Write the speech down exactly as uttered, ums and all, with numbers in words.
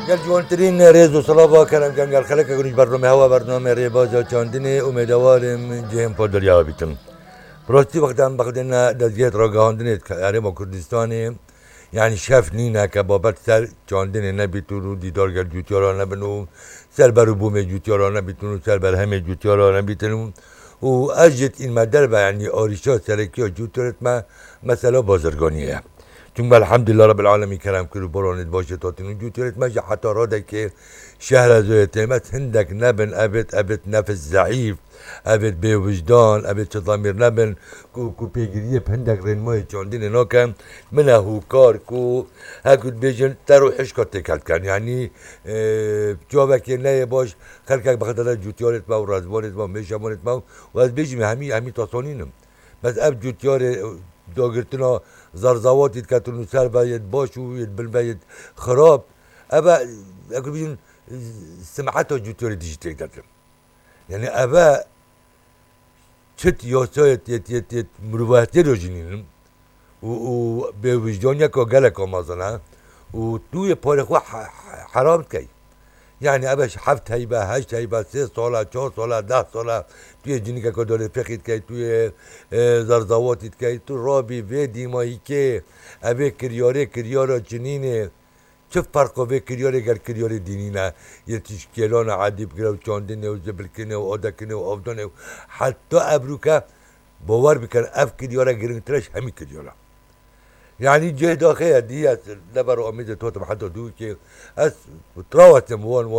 قال جوانترین ریز و صلابا کردم کن قال خلک کنیش برنامه هوا برنامه ریبازا چاندنی امیدوارم جهم پول دریا بیتم. براستی وقتم بخدنا دزیت را گاهندنیت که عرب و کردستانی یعنی شف نینا که بابت سر چاندنی نبیتونو دیدار گل جوتیارا نبنو سر برو بوم جوتیارا نبیتونو سر بر همه جوتیارا نبیتونو و اجت این مدر به یعنی آریشا سرکی و جوتیارت ما مثلا بازرگانیه. ثم الحمد لله رب العالمين كلام كله برونت باشه تاتين جوتيرت ماجي حتى رادك شهر زويت ما عندك نبن ابد ابد نفس ضعيف ابد بوجدان ابد ضمير نبن كو كو بيجريه عندك رين موي عندنا نوكا منه هو كار كو هاكو بيجن تروحش كتكل كان يعني اه جوابك لا باش خلكك بخدر جوتيرت ما ورازبونت ما مشامونت ما واز بيجي همي همي تصونينم بس اب جوتيار داگرتنا زرزواتید که تونو سر باید باشو ید بل باید خراب ابا اگه بیشون سمعت ها جوتور دیجیتل دادم یعنی ابا چت یاسایت یت یت یت مروحتی رو جنینم و و به وجدان یکا گلک آمازنه و توی پاره خواه حرام کی یعنی اباش هفت هیبه هشت هیبه سه ساله چهار ساله ده ساله توی جنی که داره فقید که توی زرزواتید که تو رابی و دیمایی که اوه کریاره کریاره جنینه چه فرق اوه کریاره گر کریاره دینینه یه تشکیلان عادی بگره و چاندنه و زبلکنه و آدکنه و آفدانه و حتی ابرو که باور بکن اف کریاره گرنگترش همی کریاره يعني جه داخل دي لبر اميد توتم حتى دوكي اس تراوت وان